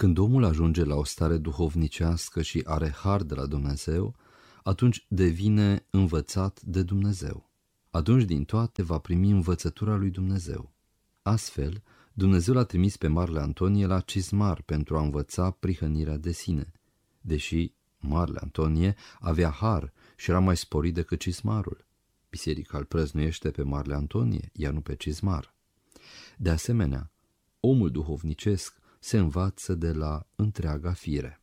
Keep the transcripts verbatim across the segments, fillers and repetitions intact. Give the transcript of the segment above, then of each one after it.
Când omul ajunge la o stare duhovnicească și are har de la Dumnezeu, atunci devine învățat de Dumnezeu. Atunci din toate va primi învățătura lui Dumnezeu. Astfel, Dumnezeu l-a trimis pe Marele Antonie la Cizmar pentru a învăța prihănirea de sine, deși Marele Antonie avea har și era mai sporit decât Cizmarul. Biserica îl prăznuiește pe Marele Antonie, iar nu pe Cizmar. De asemenea, omul duhovnicesc se învață de la întreaga fire.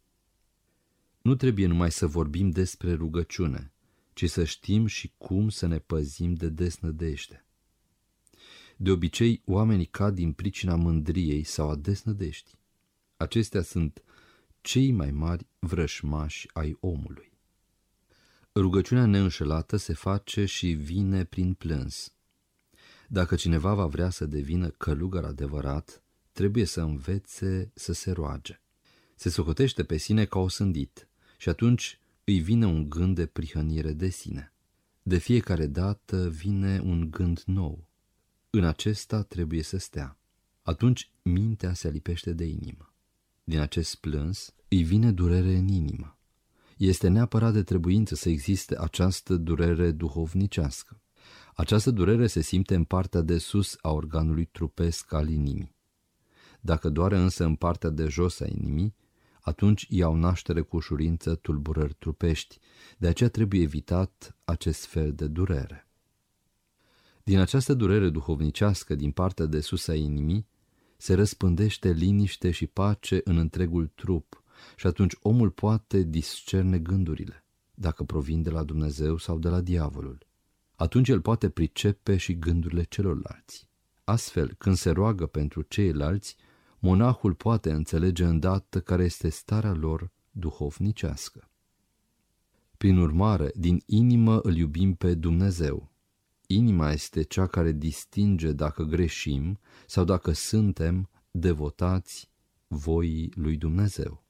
Nu trebuie numai să vorbim despre rugăciune, ci să știm și cum să ne păzim de desnădejde. De obicei, oamenii cad din pricina mândriei sau a desnădejdii. Acestea sunt cei mai mari vrășmași ai omului. Rugăciunea neînșelată se face și vine prin plâns. Dacă cineva va vrea să devină călugăr adevărat, trebuie să învețe să se roage. Se socotește pe sine ca osândit și atunci îi vine un gând de prihănire de sine. De fiecare dată vine un gând nou. În acesta trebuie să stea. Atunci mintea se alipește de inimă. Din acest plâns îi vine durere în inimă. Este neapărat de trebuință să existe această durere duhovnicească. Această durere se simte în partea de sus a organului trupesc al inimii. Dacă doare însă în partea de jos a inimii, atunci iau naștere cu ușurință tulburări trupești, de aceea trebuie evitat acest fel de durere. Din această durere duhovnicească din partea de sus a inimii se răspândește liniște și pace în întregul trup și atunci omul poate discerne gândurile, dacă provin de la Dumnezeu sau de la diavolul. Atunci el poate pricepe și gândurile celorlalți. Astfel, când se roagă pentru ceilalți, monahul poate înțelege îndată care este starea lor duhovnicească. Prin urmare, din inimă îl iubim pe Dumnezeu. Inima este cea care distinge dacă greșim sau dacă suntem devotați voii lui Dumnezeu.